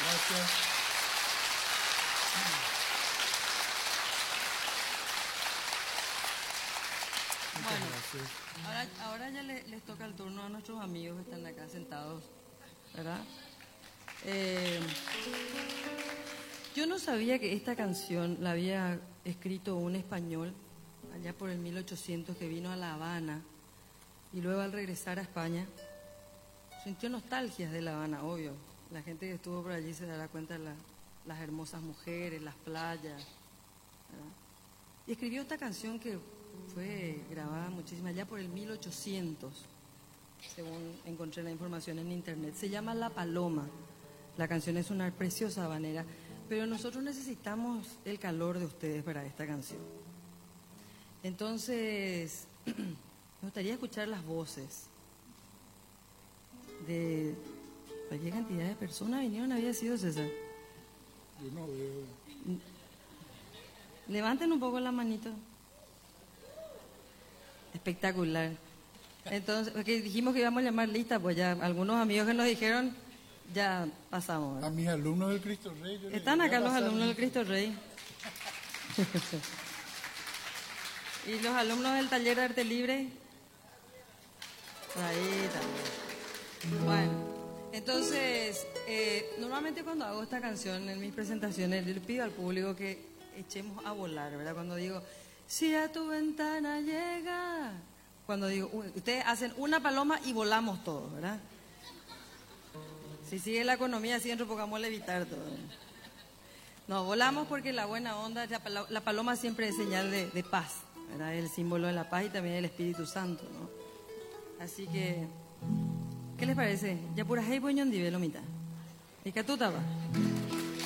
Gracias. Bueno, Gracias. ahora ya les toca el turno a nuestros amigos que están acá sentados, ¿verdad? Yo no sabía que esta canción la había escrito un español allá por el 1800 que vino a La Habana y luego al regresar a España sintió nostalgias de La Habana, obvio. La gente que estuvo por allí se dará cuenta de las hermosas mujeres, las playas, ¿verdad? Y escribió esta canción que fue grabada muchísimo allá por el 1800, según encontré la información en internet. Se llama La Paloma. La canción es una preciosa habanera, pero nosotros necesitamos el calor de ustedes para esta canción. Entonces, me gustaría escuchar las voces de cualquier cantidad de personas vinieron, había sido César. Yo no veo. Levanten un poco la manito. Espectacular. Entonces, porque dijimos que íbamos a llamar lista, pues ya algunos amigos que nos dijeron, ya pasamos, ¿verdad? A mis alumnos del Cristo Rey. yo les Están voy a acá los pasar alumnos del lista. Cristo Rey. Y los alumnos del taller de arte libre. Ahí también. Bueno, entonces, normalmente cuando hago esta canción en mis presentaciones, le pido al público que echemos a volar, ¿verdad? Cuando digo, si a tu ventana llega. Cuando digo, ustedes hacen una paloma y volamos todos, ¿verdad? Si sigue la economía así, dentro pongamos a evitar todo. No, volamos porque la buena onda, la paloma siempre es señal de paz, ¿verdad? Es el símbolo de la paz y también el Espíritu Santo, ¿no? Así que, ¿qué les parece? Ya pura hey boñón di velomita. ¿Y que tú estabas?